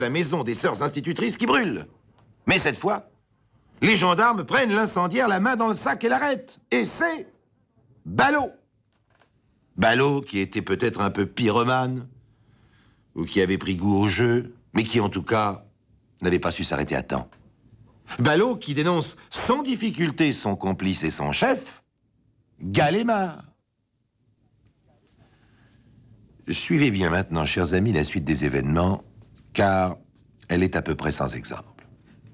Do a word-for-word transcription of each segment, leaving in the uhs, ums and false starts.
la maison des sœurs institutrices qui brûle. Mais cette fois, les gendarmes prennent l'incendiaire la main dans le sac et l'arrêtent. Et c'est Ballot. Ballot qui était peut-être un peu pyromane, ou qui avait pris goût au jeu, mais qui en tout cas n'avait pas su s'arrêter à temps. Ballot qui dénonce sans difficulté son complice et son chef, Galémard. Suivez bien maintenant, chers amis, la suite des événements, car elle est à peu près sans exemple.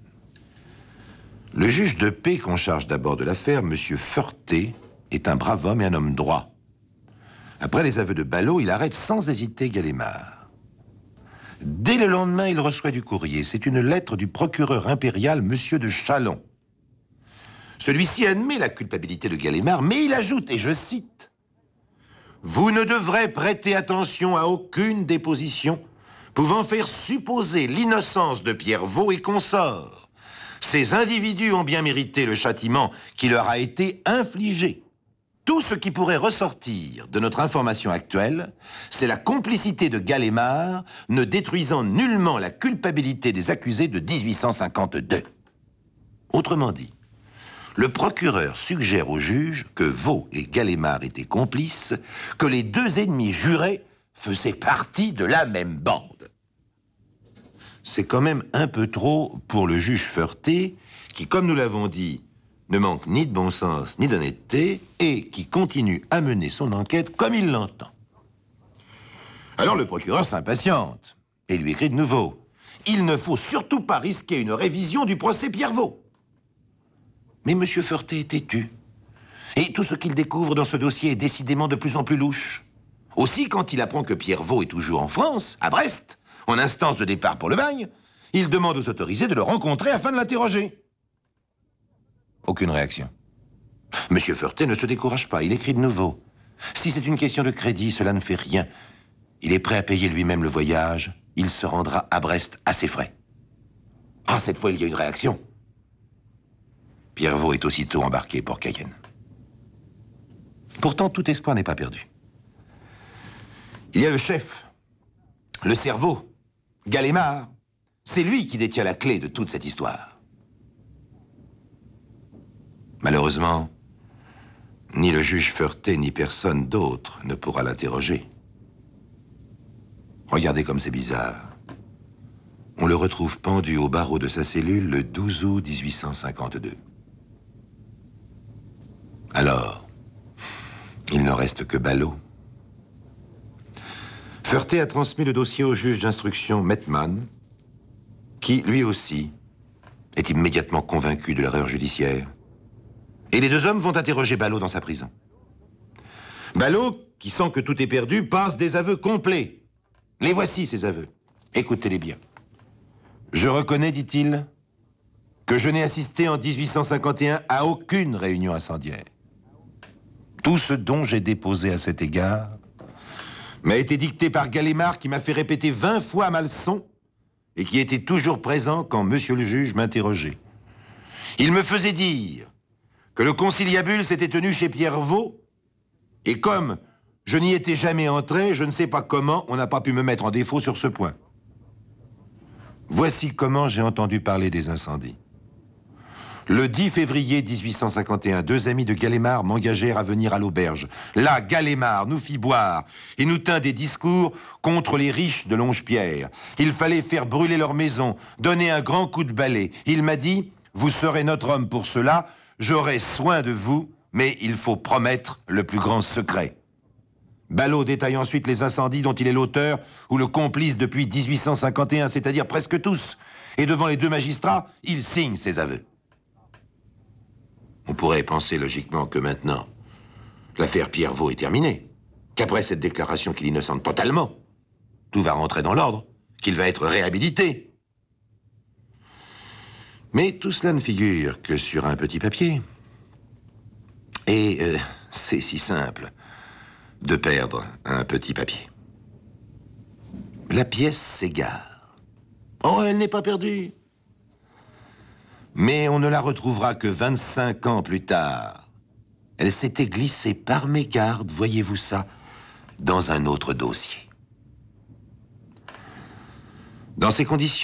Le juge de paix qu'on charge d'abord de l'affaire, M. Feurté, est un brave homme et un homme droit. Après les aveux de Ballot, il arrête sans hésiter Galémard. Dès le lendemain, il reçoit du courrier. C'est une lettre du procureur impérial, M. de Châlons. Celui-ci admet la culpabilité de Galémard, mais il ajoute, et je cite, « Vous ne devrez prêter attention à aucune déposition pouvant faire supposer l'innocence de Pierrevaux et consorts. Ces individus ont bien mérité le châtiment qui leur a été infligé. Tout ce qui pourrait ressortir de notre information actuelle, c'est la complicité de Galémard ne détruisant nullement la culpabilité des accusés de mille huit cent cinquante-deux. » Autrement dit, le procureur suggère au juge que Vaux et Galémard étaient complices, que les deux ennemis jurés faisaient partie de la même bande. C'est quand même un peu trop pour le juge Feurté, qui, comme nous l'avons dit, ne manque ni de bon sens ni d'honnêteté, et qui continue à mener son enquête comme il l'entend. Alors le procureur s'impatiente, et lui écrit de nouveau, « Il ne faut surtout pas risquer une révision du procès Pierrevaux. » Mais M. Feurté est têtu. Et tout ce qu'il découvre dans ce dossier est décidément de plus en plus louche. Aussi, quand il apprend que Pierrevaux est toujours en France, à Brest, en instance de départ pour le bagne, il demande aux autorisés de le rencontrer afin de l'interroger. Aucune réaction. M. Feurté ne se décourage pas, il écrit de nouveau. Si c'est une question de crédit, cela ne fait rien. Il est prêt à payer lui-même le voyage. Il se rendra à Brest à ses frais. Ah, cette fois, il y a une réaction. Pierrevaux est aussitôt embarqué pour Cayenne. Pourtant, tout espoir n'est pas perdu. Il y a le chef, le cerveau, Galémard. C'est lui qui détient la clé de toute cette histoire. Malheureusement, ni le juge Feurté ni personne d'autre ne pourra l'interroger. Regardez comme c'est bizarre. On le retrouve pendu au barreau de sa cellule le douze août mille huit cent cinquante-deux. Alors, il ne reste que Ballot. Feurté a transmis le dossier au juge d'instruction Mettmann, qui, lui aussi, est immédiatement convaincu de l'erreur judiciaire. Et les deux hommes vont interroger Ballot dans sa prison. Ballot, qui sent que tout est perdu, passe des aveux complets. Les voici, ces aveux. Écoutez-les bien. « Je reconnais, dit-il, que je n'ai assisté en mille huit cent cinquante et un à aucune réunion incendiaire. Tout ce dont j'ai déposé à cet égard m'a été dicté par Galémard qui m'a fait répéter vingt fois ma leçon et qui était toujours présent quand monsieur le juge m'interrogeait. Il me faisait dire que le conciliabule s'était tenu chez Pierrevaux et comme je n'y étais jamais entré, je ne sais pas comment on n'a pas pu me mettre en défaut sur ce point. Voici comment j'ai entendu parler des incendies. Le dix février mille huit cent cinquante et un, deux amis de Galémard m'engagèrent à venir à l'auberge. Là, Galémard nous fit boire et nous tint des discours contre les riches de Longepierre. Il fallait faire brûler leur maison, donner un grand coup de balai. Il m'a dit, vous serez notre homme pour cela, j'aurai soin de vous, mais il faut promettre le plus grand secret. Ballot détaille ensuite les incendies dont il est l'auteur ou le complice depuis mille huit cent cinquante et un, c'est-à-dire presque tous. Et devant les deux magistrats, il signe ses aveux. On pourrait penser logiquement que maintenant, l'affaire Pierrevaux est terminée, qu'après cette déclaration qu'il innocente totalement, tout va rentrer dans l'ordre, qu'il va être réhabilité. Mais tout cela ne figure que sur un petit papier. Et euh, c'est si simple de perdre un petit papier. La pièce s'égare. Oh, elle n'est pas perdue. Mais on ne la retrouvera que vingt-cinq ans plus tard. Elle s'était glissée par mégarde, voyez-vous ça, dans un autre dossier. Dans ces conditions,